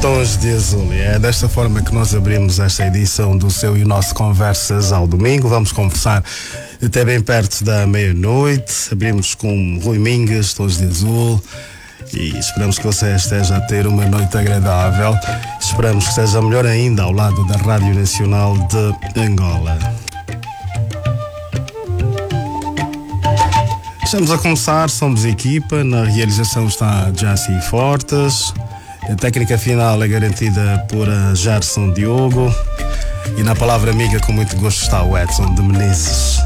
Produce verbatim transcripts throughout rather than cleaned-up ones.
Tons de Azul. E é desta forma que nós abrimos esta edição do seu e o nosso Conversas ao Domingo. Vamos conversar até bem perto da meia-noite. Abrimos com Rui Mingas, Tons de Azul. E esperamos que você esteja a ter uma noite agradável. Esperamos que esteja melhor ainda ao lado da Rádio Nacional de Angola. Estamos a começar, somos equipa. Na realização está Jaci Fortes. A técnica final é garantida por Gerson Diogo. E na palavra amiga, com muito gosto, está o Edson de Menezes.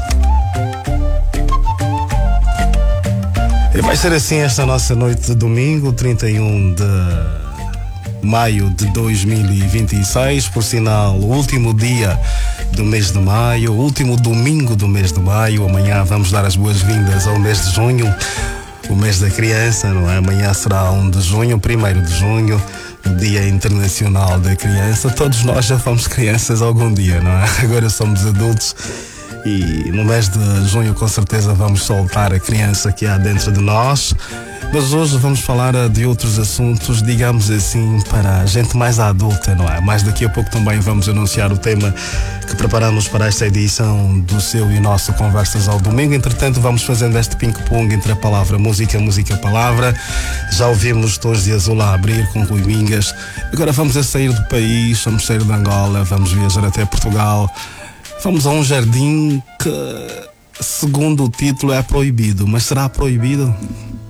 E vai ser assim esta nossa noite de domingo, trinta e um de maio de dois mil e vinte e seis. Por sinal, o último dia do mês de maio, o último domingo do mês de maio. Amanhã vamos dar as boas-vindas ao mês de junho, o mês da criança, não é? Amanhã será um de junho, primeiro de junho, o Dia Internacional da Criança. Todos nós já fomos crianças algum dia, não é? Agora somos adultos e no mês de junho com certeza vamos soltar a criança que há dentro de nós. Mas hoje vamos falar de outros assuntos, digamos assim, para a gente mais adulta, não é? Mas daqui a pouco também vamos anunciar o tema que preparamos para esta edição do seu e nosso Conversas ao Domingo. Entretanto, vamos fazendo este ping-pong entre a palavra música, música, palavra. Já ouvimos Tons de Azul a abrir com Rui Mingas. Agora vamos a sair do país, vamos sair de Angola, vamos viajar até Portugal. Vamos a um jardim que, segundo o título, é proibido. Mas será proibido?